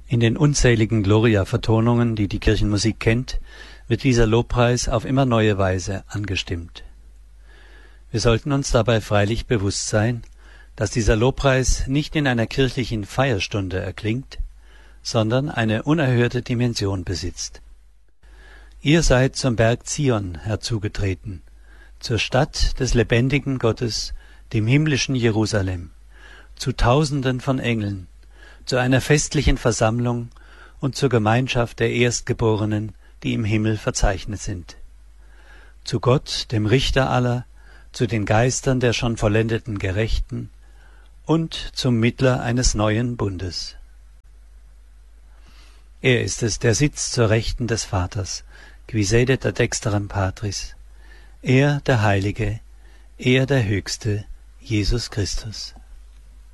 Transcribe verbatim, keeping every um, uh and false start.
In den unzähligen Gloria-Vertonungen, die die Kirchenmusik kennt, wird dieser Lobpreis auf immer neue Weise angestimmt. Wir sollten uns dabei freilich bewusst sein, dass dieser Lobpreis nicht in einer kirchlichen Feierstunde erklingt, sondern eine unerhörte Dimension besitzt. Ihr seid zum Berg Zion herzugetreten, zur Stadt des lebendigen Gottes, dem himmlischen Jerusalem, zu Tausenden von Engeln, zu einer festlichen Versammlung und zur Gemeinschaft der Erstgeborenen, die im Himmel verzeichnet sind. Zu Gott, dem Richter aller, zu den Geistern der schon vollendeten Gerechten und zum Mittler eines neuen Bundes. Er ist es, der sitzt zur Rechten des Vaters, qui sedet ad dexterem Patris, er der Heilige, er der Höchste, Jesus Christus.